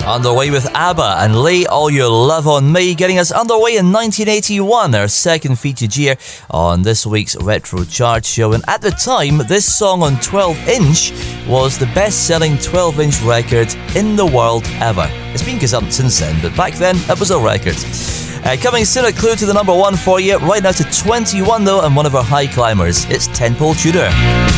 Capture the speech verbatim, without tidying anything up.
Underway with ABBA and Lay All Your Love on Me, getting us underway in nineteen eighty-one, our second featured year on this week's Retro Chart Show. And at the time, this song on twelve inch was the best-selling twelve inch record in the world ever. It's been gazumped since then, but back then, it was a record. Uh, coming soon, a clue to the number one for you. Right now to twenty-one though, and one of our high climbers. It's Ten Pole Tudor.